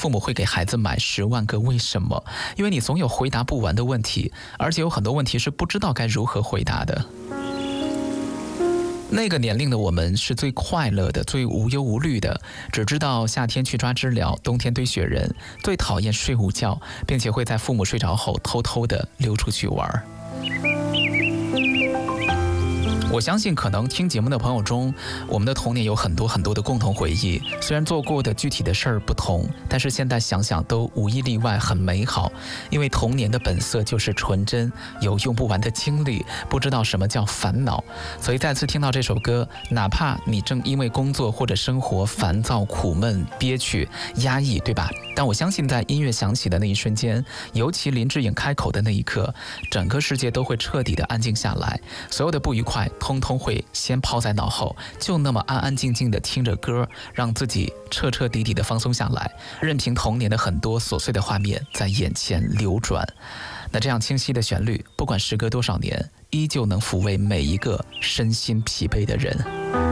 父母会给孩子买10万个为什么，因为你总有回答不完的问题，而且有很多问题是不知道该如何回答的。那个年龄的我们是最快乐的，最无忧无虑的，只知道夏天去抓知了，冬天堆雪人，最讨厌睡午觉，并且会在父母睡着后偷偷地溜出去玩。我相信可能听节目的朋友中，我们的童年有很多很多的共同回忆，虽然做过的具体的事儿不同，但是现在想想都无一例外很美好。因为童年的本色就是纯真，有用不完的精力，不知道什么叫烦恼。所以再次听到这首歌，哪怕你正因为工作或者生活烦躁、苦闷、憋屈、压抑，对吧？但我相信在音乐响起的那一瞬间，尤其林志颖开口的那一刻，整个世界都会彻底的安静下来，所有的不愉快通通会先抛在脑后，就那么安安静静的听着歌，让自己彻彻底底的放松下来，任凭童年的很多琐碎的画面在眼前流转。那这样清晰的旋律，不管时隔多少年，依旧能抚慰每一个身心疲惫的人。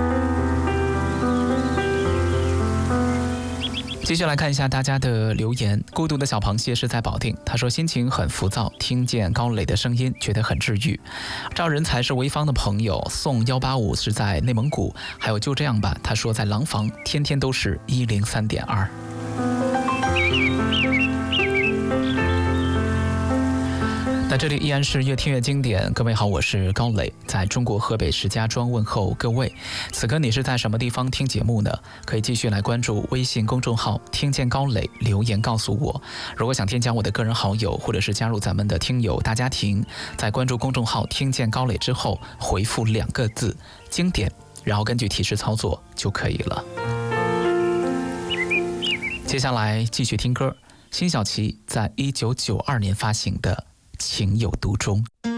继续来看一下大家的留言。孤独的小螃蟹是在保定，他说心情很浮躁，听见高磊的声音觉得很治愈。赵仁才是潍坊的朋友，宋185是在内蒙古，还有就这样吧，他说在廊坊天天都是103.2。那这里依然是越听越经典，各位好，我是高磊，在中国河北石家庄问候各位。此刻你是在什么地方听节目呢？可以继续来关注微信公众号听见高磊，留言告诉我。如果想添加我的个人好友，或者是加入咱们的听友大家庭，在关注公众号听见高磊之后，回复2个字经典，然后根据提示操作就可以了。接下来继续听歌，辛晓琪在1992年发行的情有独钟。